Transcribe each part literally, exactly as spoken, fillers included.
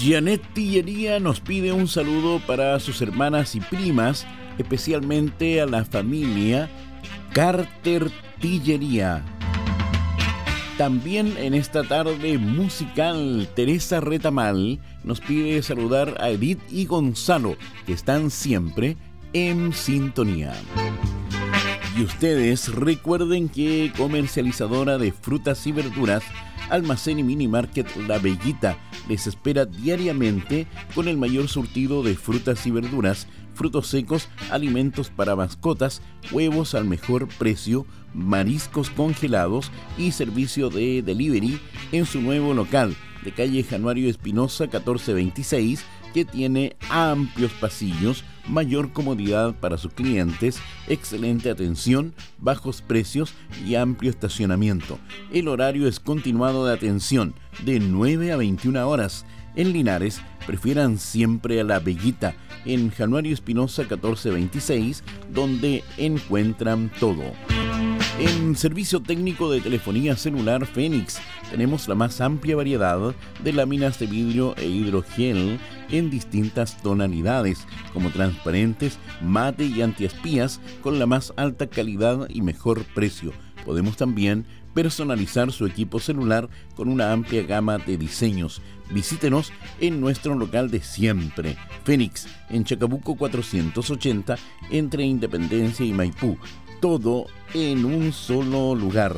Janet Tillería nos pide un saludo para sus hermanas y primas, especialmente a la familia Carter Tillería. También en esta tarde musical, Teresa Retamal nos pide saludar a Edith y Gonzalo, que están siempre en sintonía. Y ustedes recuerden que comercializadora de frutas y verduras, Almacén y Mini Market La Bellita les espera diariamente con el mayor surtido de frutas y verduras, frutos secos, alimentos para mascotas, huevos al mejor precio, mariscos congelados y servicio de delivery en su nuevo local de calle Januario Espinosa catorce veintiséis, que tiene amplios pasillos, mayor comodidad para sus clientes, excelente atención, bajos precios y amplio estacionamiento. El horario es continuado de atención de nueve a veintiuna horas. En Linares, prefieran siempre a La Bellita, en Januario Espinosa catorce veintiséis, donde encuentran todo. En servicio técnico de telefonía celular Fénix tenemos la más amplia variedad de láminas de vidrio e hidrogel en distintas tonalidades, como transparentes, mate y antiespías, con la más alta calidad y mejor precio. Podemos también personalizar su equipo celular con una amplia gama de diseños. Visítenos en nuestro local de siempre, Fénix, en Chacabuco cuatrocientos ochenta, entre Independencia y Maipú. Todo en un solo lugar.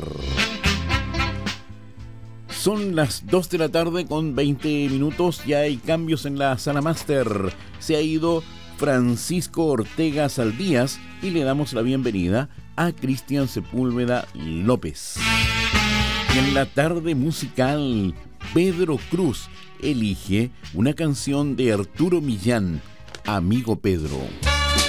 Son las dos de la tarde con veinte minutos. Ya hay cambios en la sala máster. Se ha ido Francisco Ortega Saldías y le damos la bienvenida a Cristian Sepúlveda López. Y en la tarde musical, Pedro Cruz elige una canción de Arturo Millán, Amigo Pedro.